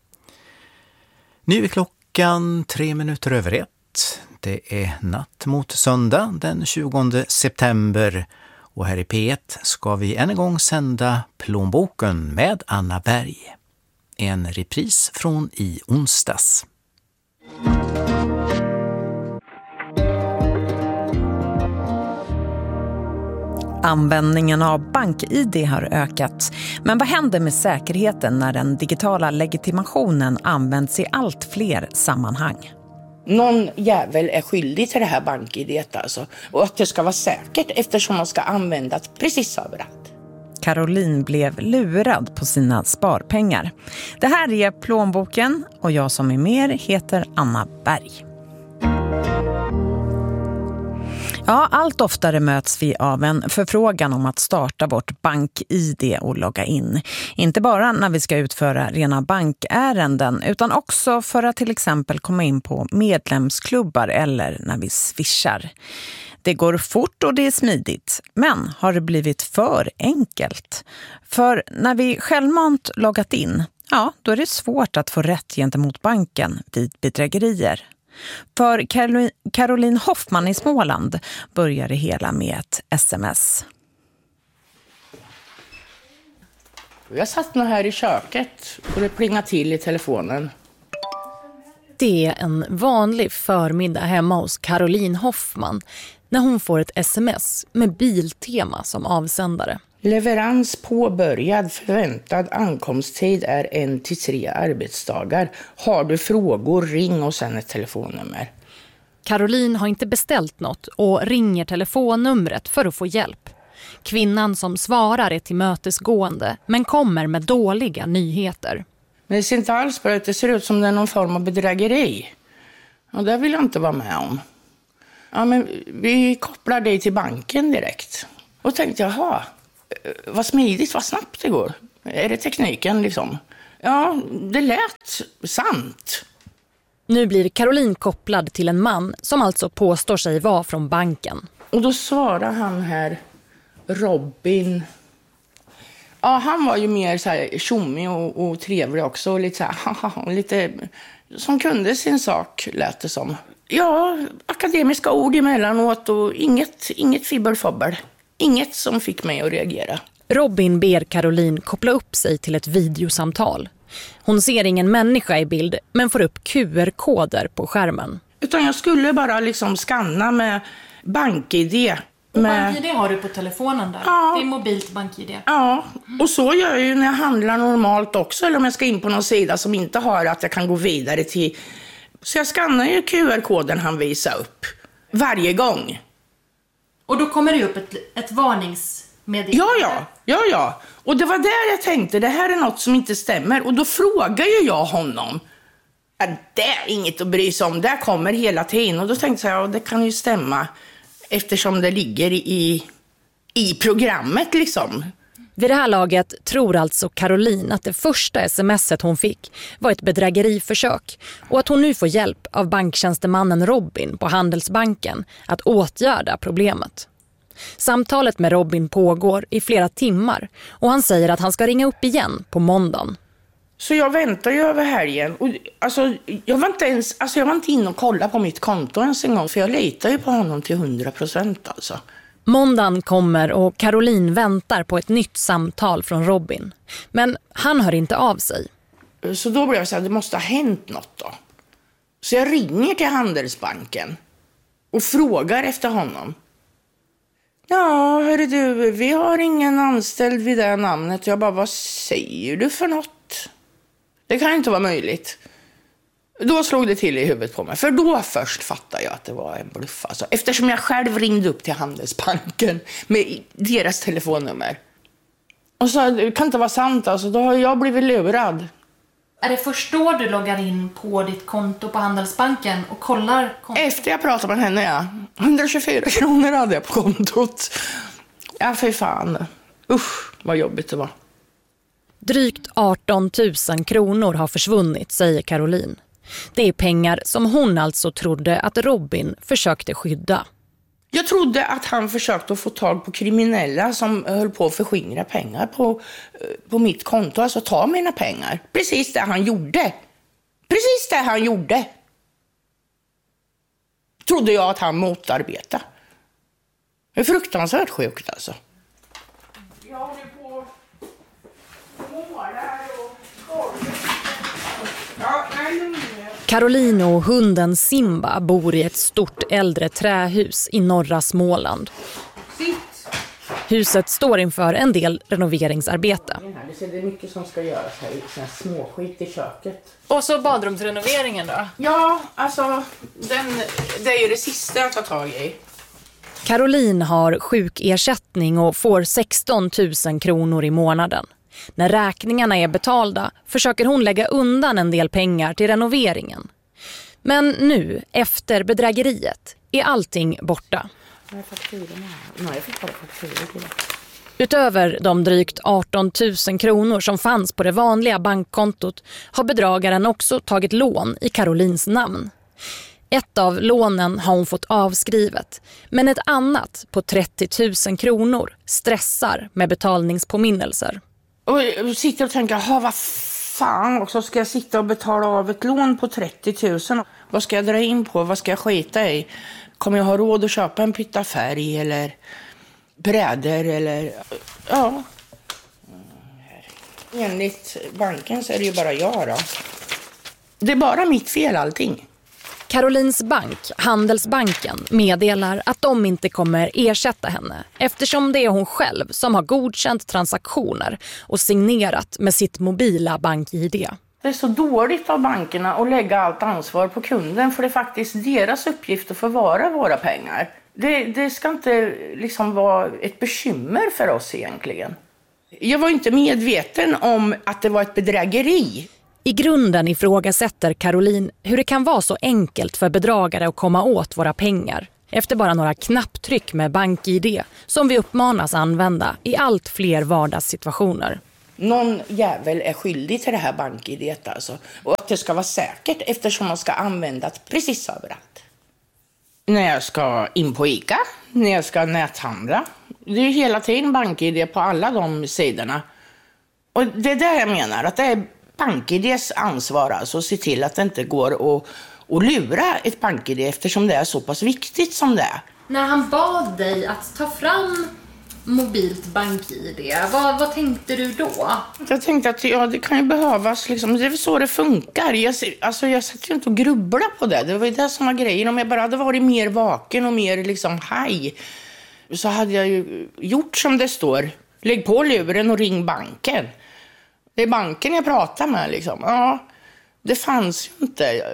Nu är klockan 1:03. Det är natt mot söndag den 20 september. Och här i P1 ska vi än en gång sända Plånboken med Anna Berg. En repris från i onsdags. Användningen av BankID har ökat. Men vad händer med säkerheten när den digitala legitimationen används i allt fler sammanhang? Någon jävel är skyldig till det här BankID alltså. Och att det ska vara säkert eftersom man ska användas precis överallt. Caroline blev lurad på sina sparpengar. Det här är Plånboken och jag som är med heter Anna Berg. Ja, allt oftare möts vi av en förfrågan om att starta vårt BankID och logga in. Inte bara när vi ska utföra rena bankärenden utan också för att till exempel komma in på medlemsklubbar eller när vi swishar. Det går fort och det är smidigt, men har det blivit för enkelt? För när vi självmant loggat in ja, då är det svårt att få rätt gentemot banken vid bedrägerier. För Caroline Hoffman i Småland börjar det hela med ett sms. Jag satt nog här i köket och det plingade till i telefonen. Det är en vanlig förmiddag hemma hos Caroline Hoffman när hon får ett sms med Biltema som avsändare. Leverans påbörjad, förväntad ankomsttid är 1-3 arbetsdagar. Har du frågor, ring och sen ett telefonnummer. Caroline har inte beställt något och ringer telefonnumret för att få hjälp. Kvinnan som svarar är tillmötesgående men kommer med dåliga nyheter. Men det ser inte alls bra ut. Det ser ut som det är någon form av bedrägeri. Och det vill jag inte vara med om. Ja, men vi kopplar dig till banken direkt. Och tänkte, jaha, vad smidigt, vad snabbt det går. Är det tekniken liksom? Ja, det lät sant. Nu blir Caroline kopplad till en man som alltså påstår sig vara från banken. Och då svarar han här, Robin. Ja, han var ju mer så här tjommig och trevlig också. Och lite så här, lite som kunde sin sak, lät det som. Ja, akademiska ord emellanåt och inget fibberfobber. Inget som fick mig att reagera. Robin ber Caroline koppla upp sig till ett videosamtal. Hon ser ingen människa i bild men får upp QR-koder på skärmen. Utan jag skulle bara liksom skanna med BankID. BankID har du på telefonen där. Ja. Det är mobilt BankID. Ja, och så gör jag ju när jag handlar normalt också. Eller om jag ska in på någon sida som inte har att jag kan gå vidare till. Så jag skannar ju QR-koden han visar upp varje gång. Och då kommer det upp ett varningsmeddelande. Ja. Och det var där jag tänkte, det här är något som inte stämmer. Och då frågar ju jag honom. Det är inget att bry sig om, det kommer hela tiden. Och då tänkte jag, det kan ju stämma. Eftersom det ligger i programmet liksom. Vid det här laget tror alltså Caroline att det första smset hon fick var ett bedrägeriförsök och att hon nu får hjälp av banktjänstemannen Robin på Handelsbanken att åtgärda problemet. Samtalet med Robin pågår i flera timmar och han säger att han ska ringa upp igen på måndagen. Så jag väntar ju över helgen och jag var inte inne och kollade på mitt konto ens en gång för jag litar ju på honom till 100% alltså. Måndagen kommer och Caroline väntar på ett nytt samtal från Robin. Men han hör inte av sig. Så då blir jag så här, det måste ha hänt något då. Så jag ringer till Handelsbanken och frågar efter honom. Ja, hörru du, vi har ingen anställd vid det namnet. Jag bara, vad säger du för något? Det kan inte vara möjligt. Då slog det till i huvudet på mig. För då först fattade jag att det var en bluff. Alltså. Eftersom jag själv ringde upp till Handelsbanken med deras telefonnummer. Och så det kan inte vara sant. Alltså. Då har jag blivit lurad. Är det först då du loggar in på ditt konto på Handelsbanken och kollar kontot? Efter jag pratade med henne, ja. 124 kronor hade jag på kontot. Ja, för fan. Usch, vad jobbigt det var. Drygt 18 000 kronor har försvunnit, säger Caroline. Det är pengar som hon alltså trodde att Robin försökte skydda. Jag trodde att han försökte att få tag på kriminella som höll på att förskingra pengar på mitt konto. Alltså ta mina pengar. Precis det han gjorde. Trodde jag att han motarbetade. Det är fruktansvärt sjukt alltså. Jag håller på målar och Caroline och hunden Simba bor i ett stort äldre trähus i norra Småland. Huset står inför en del renoveringsarbete. Det är mycket som ska göras här i sån här småskit i köket. Och så badrumsrenoveringen då? Ja, alltså det är ju det sista jag tar tag i. Caroline har sjukersättning och får 16 000 kronor i månaden. När räkningarna är betalda försöker hon lägga undan en del pengar till renoveringen. Men nu, efter bedrägeriet, är allting borta. Utöver de drygt 18 000 kronor som fanns på det vanliga bankkontot har bedragaren också tagit lån i Carolines namn. Ett av lånen har hon fått avskrivet, men ett annat på 30 000 kronor stressar med betalningspåminnelser. Och sitter och tänker, vad fan, och så ska jag sitta och betala av ett lån på 30 000. Vad ska jag dra in på? Vad ska jag skita i? Kommer jag ha råd att köpa en pytta färg eller brädor eller... Ja. Enligt banken så är det ju bara jag då. Det är bara mitt fel allting. Karolins bank, Handelsbanken, meddelar att de inte kommer ersätta henne eftersom det är hon själv som har godkänt transaktioner och signerat med sitt mobila bank-ID. Det är så dåligt av bankerna att lägga allt ansvar på kunden, för det är faktiskt deras uppgift att förvara våra pengar. Det ska inte liksom vara ett bekymmer för oss egentligen. Jag var inte medveten om att det var ett bedrägeri. I grunden ifrågasätter Caroline hur det kan vara så enkelt för bedragare att komma åt våra pengar efter bara några knapptryck med bank-ID som vi uppmanas använda i allt fler vardagssituationer. Någon jävel är skyldig till det här bank-ID:et alltså. Och att det ska vara säkert eftersom man ska använda det precis överallt. När jag ska in på ICA, när jag ska näthandla. Det är hela tiden bank-ID på alla de sidorna. Och det är där jag menar att det är bank-IDs ansvar alltså att se till att det inte går att lura ett bank-ID eftersom det är så pass viktigt som det är. När han bad dig att ta fram mobilt bank-ID, vad tänkte du då? Jag tänkte att det kan ju behövas, liksom, det är så det funkar. Jag satt ju inte och grubbla på det. Det var ju det som var grejen. Om jag bara hade varit mer vaken och mer liksom haj, så hade jag ju gjort som det står. Lägg på luren och ring banken. Det är banken jag pratar med liksom. Ja, det fanns ju inte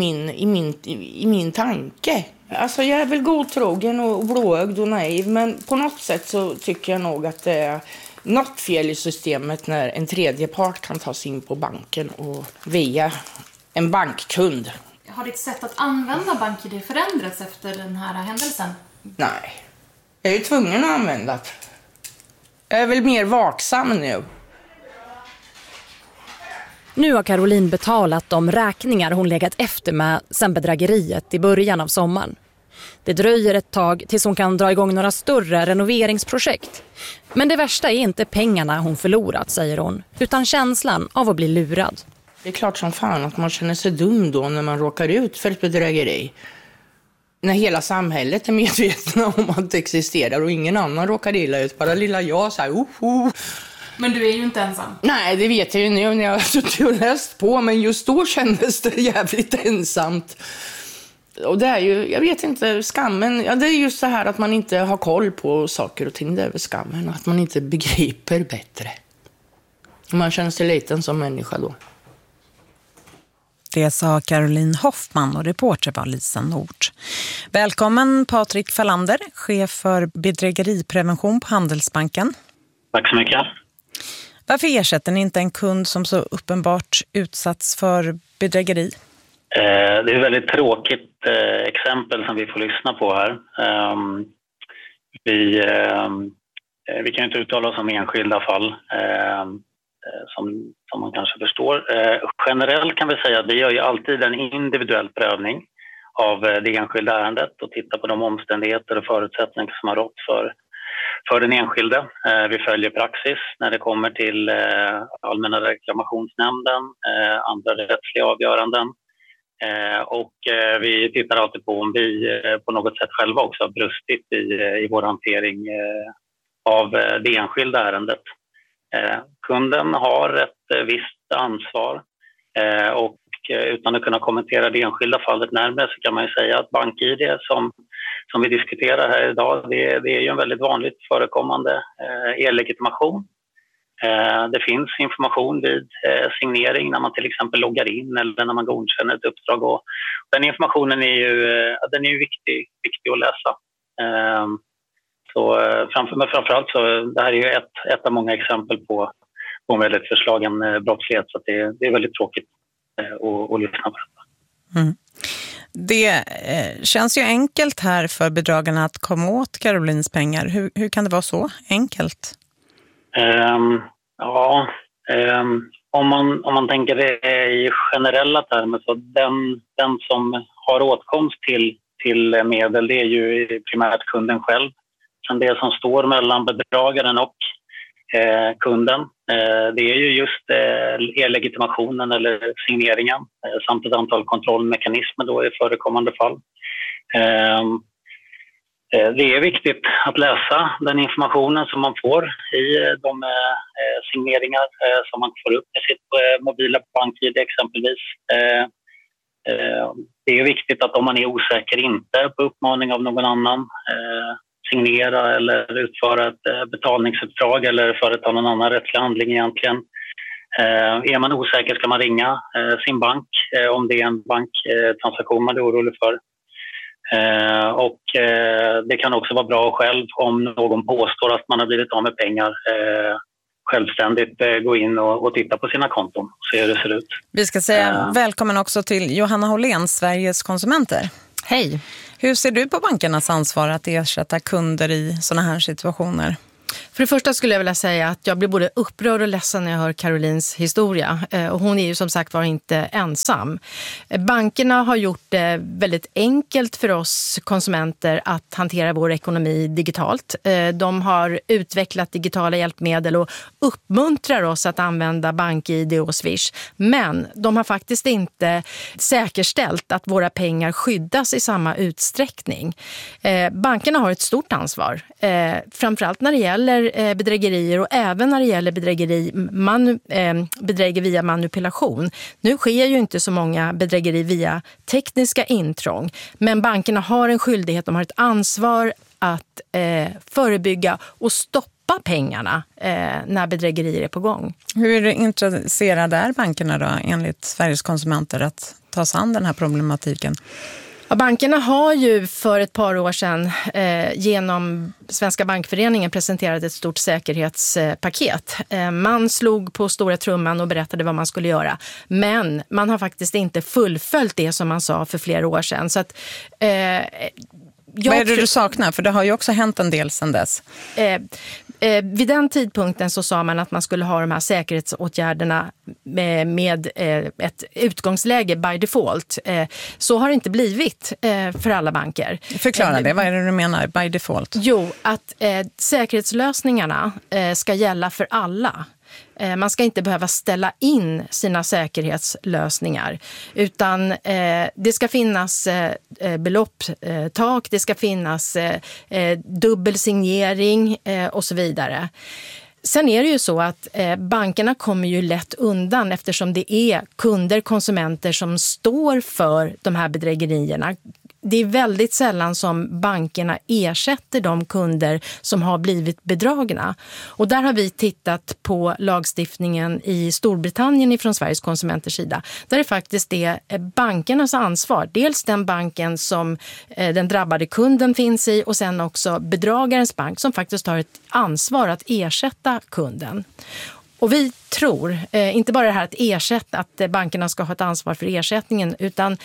i min tanke. Alltså jag är väl godtrogen och blåögd och naiv, men på något sätt så tycker jag nog att det är något fel i systemet när en tredje part kan ta sig in på banken och via en bankkund. Har ditt sätt att använda bank-ID förändrats efter den här händelsen? Nej, jag är ju tvungen att använda det. Jag är väl mer vaksam nu. Nu har Caroline betalat de räkningar hon legat efter med sedan bedrägeriet i början av sommaren. Det dröjer ett tag tills hon kan dra igång några större renoveringsprojekt. Men det värsta är inte pengarna hon förlorat, säger hon, utan känslan av att bli lurad. Det är klart som fan att man känner sig dum då när man råkar ut för ett bedrägeri. När hela samhället är medvetna om att det existerar och ingen annan råkar illa ut. Bara lilla jag så här, Men du är ju inte ensam. Nej, det vet jag ju nu när jag har suttit och läst på. Men just då kändes det jävligt ensamt. Och det är ju, jag vet inte, skammen. Ja, det är just så här att man inte har koll på saker och ting. Det är väl skammen. Att man inte begriper bättre. Man känner sig liten som människa då. Det sa Caroline Hoffman och reporter var Lisa Nord. Välkommen Patrik Fallander, chef för bedrägeriprevention på Handelsbanken. Tack så mycket. Varför ersätter ni inte en kund som så uppenbart utsatts för bedrägeri? Det är ett väldigt tråkigt exempel som vi får lyssna på här. Vi kan inte uttala oss om enskilda fall som man kanske förstår. Generellt kan vi säga att vi gör ju alltid en individuell prövning av det enskilda ärendet och tittar på de omständigheter och förutsättningar som har rått för den enskilde. Vi följer praxis när det kommer till Allmänna reklamationsnämnden, andra rättsliga avgöranden. Och vi tittar alltid på om vi på något sätt själva också har brustit i vår hantering av det enskilda ärendet. Kunden har ett visst ansvar och utan att kunna kommentera det enskilda fallet närmare så kan man ju säga att BankID som vi diskuterar här idag, det är ju en väldigt vanligt förekommande e-legitimation. Det finns information vid signering när man till exempel loggar in eller när man godkänner ett uppdrag. Och den informationen är ju viktig att läsa. Men framförallt så det här är ju ett av många exempel på en väldigt förslagen brottslighet, så att det är väldigt tråkigt att lyssna på detta. Mm. Det känns ju enkelt här för bedragarna att komma åt Carolines pengar. Hur kan det vara så enkelt? Om man tänker det i generella termer så den som har åtkomst till medel, det är ju primärt kunden själv. Sen det som står mellan bedragaren och kunden. Det är ju just e-legitimationen eller signeringen samt ett antal kontrollmekanismer då i förekommande fall. Det är viktigt att läsa den informationen som man får i de signeringar som man får upp med sitt mobila bank-ID exempelvis. Det är viktigt att om man är osäker inte på uppmaning av någon annan signera eller utföra ett betalningsuppdrag eller företa någon annan rättslig handling egentligen. Är man osäker ska man ringa sin bank om det är en banktransaktion man är orolig för. Och det kan också vara bra själv om någon påstår att man har blivit av med pengar självständigt gå in och titta på sina konton och se hur det ser ut. Vi ska säga välkommen också till Johanna Hållén, Sveriges konsumenter. Hej! Hur ser du på bankernas ansvar att ersätta kunder i sådana här situationer? För det första skulle jag vilja säga att jag blir både upprörd och ledsen när jag hör Karolins historia. Och hon är ju som sagt var inte ensam. Bankerna har gjort det väldigt enkelt för oss konsumenter att hantera vår ekonomi digitalt. De har utvecklat digitala hjälpmedel och uppmuntrar oss att använda BankID och Swish. Men de har faktiskt inte säkerställt att våra pengar skyddas i samma utsträckning. Bankerna har ett stort ansvar. Framförallt när det gäller bedrägerier och även när det gäller bedrägeri via manipulation. Nu sker ju inte så många bedrägerier via tekniska intrång, men bankerna har en skyldighet, de har ett ansvar att förebygga och stoppa pengarna när bedrägerier är på gång. Hur intresserade är bankerna då enligt Sveriges konsumenter att ta sig an den här problematiken? Ja, bankerna har ju för ett par år sedan genom Svenska bankföreningen presenterat ett stort säkerhetspaket. Man slog på stora trumman och berättade vad man skulle göra. Men man har faktiskt inte fullföljt det som man sa för flera år sedan. Så att, vad är det du saknar? För det har ju också hänt en del sedan dess. Vid den tidpunkten så sa man att man skulle ha de här säkerhetsåtgärderna med ett utgångsläge by default. Så har det inte blivit för alla banker. Förklara det, vad är det du menar by default? Jo, att säkerhetslösningarna ska gälla för alla. Man ska inte behöva ställa in sina säkerhetslösningar, utan det ska finnas belopptak, det ska finnas dubbelsignering och så vidare. Sen är det ju så att bankerna kommer ju lätt undan eftersom det är kunder, konsumenter som står för de här bedrägerierna. Det är väldigt sällan som bankerna ersätter de kunder som har blivit bedragna. Och där har vi tittat på lagstiftningen i Storbritannien ifrån Sveriges konsumenters sida. Där det faktiskt är bankernas ansvar. Dels den banken som den drabbade kunden finns i och sen också bedragarens bank som faktiskt har ett ansvar att ersätta kunden. Och vi tror, inte bara det här att bankerna ska ha ett ansvar för ersättningen, utan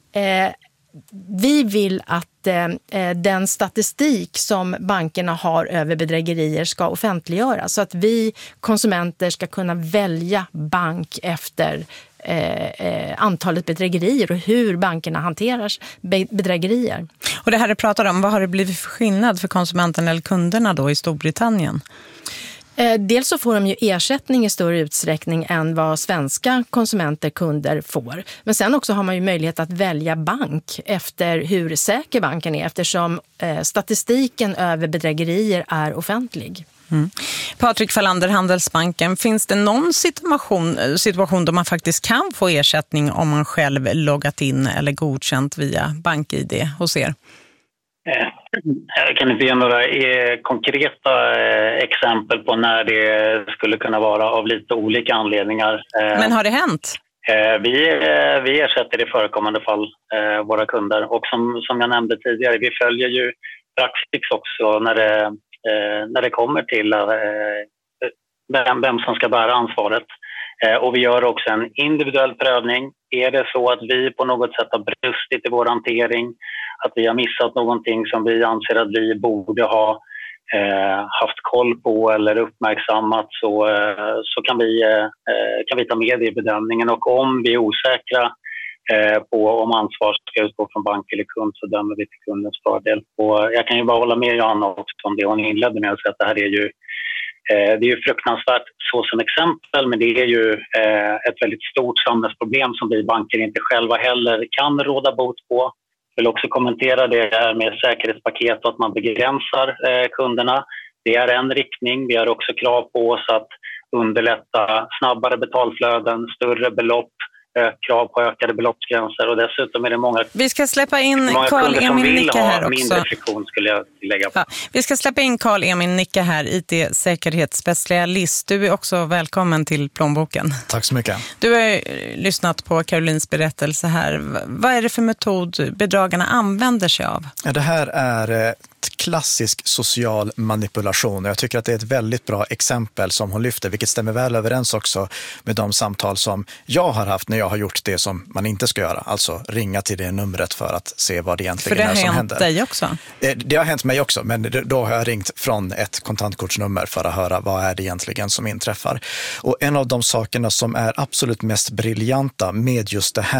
vi vill att den statistik som bankerna har över bedrägerier ska offentliggöras så att vi konsumenter ska kunna välja bank efter antalet bedrägerier och hur bankerna hanterar bedrägerier. Och det här du pratar om, vad har det blivit för skillnad för konsumenten eller kunderna då i Storbritannien? Dels så får de ju ersättning i större utsträckning än vad svenska konsumenter, kunder får. Men sen också har man ju möjlighet att välja bank efter hur säker banken är eftersom statistiken över bedrägerier är offentlig. Patrik Fallander, Handelsbanken. Finns det någon situation då man faktiskt kan få ersättning om man själv loggat in eller godkänt via BankID hos er? Jag kan inte ge några konkreta exempel på när det skulle kunna vara av lite olika anledningar. Men har det hänt? Vi ersätter i förekommande fall våra kunder och som jag nämnde tidigare, vi följer ju praxis också när det kommer till vem som ska bära ansvaret. Och vi gör också en individuell prövning. Är det så att vi på något sätt har brustit i vår hantering, att vi har missat någonting som vi anser att vi borde ha haft koll på eller uppmärksammat, så kan vi ta med det i bedömningen. Och om vi är osäkra på om ansvar ska utgå från bank eller kund, så dömer vi till kundens fördel. Och jag kan ju bara hålla med Johanna också om det hon inledde med att säga att det här är ju Det är ju fruktansvärt så som exempel, men det är ju ett väldigt stort samhällsproblem som vi banker inte själva heller kan råda bot på. Jag vill också kommentera det här med säkerhetspaket och att man begränsar kunderna. Det är en riktning. Vi har också krav på oss att underlätta snabbare betalflöden, större belopp, krav på ökade beloppsgränser och dessutom är det många. Vi ska släppa in Carl-Emil Nicka här också. Mindre friktion skulle jag tillägga. Ja, vi ska släppa in Carl-Emil Nicka här, IT-säkerhetsspecialist. Du är också välkommen till Plånboken. Tack så mycket. Du har lyssnat på Karolins berättelse här. Vad är det för metod bedragarna använder sig av? Ja, det här är klassisk social manipulation. Jag tycker att det är ett väldigt bra exempel som hon lyfter, vilket stämmer väl överens också med de samtal som jag har haft när jag har gjort det som man inte ska göra. Alltså ringa till det numret för att se vad det egentligen är som händer. För det har hänt dig också? Det har hänt mig också, men då har jag ringt från ett kontantkortsnummer för att höra vad är det egentligen som inträffar. Och en av de sakerna som är absolut mest briljanta med just det här